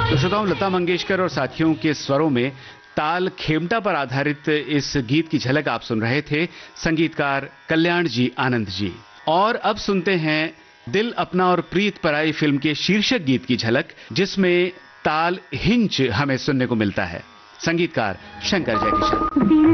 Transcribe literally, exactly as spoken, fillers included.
तो श्रोताओं, लता मंगेशकर और साथियों के स्वरों में ताल खेमटा पर आधारित इस गीत की झलक आप सुन रहे थे, संगीतकार कल्याण जी आनंद जी। और अब सुनते हैं दिल अपना और प्रीत पराई फिल्म के शीर्षक गीत की झलक, जिसमें ताल हिंच हमें सुनने को मिलता है। संगीतकार शंकर जयकिशन।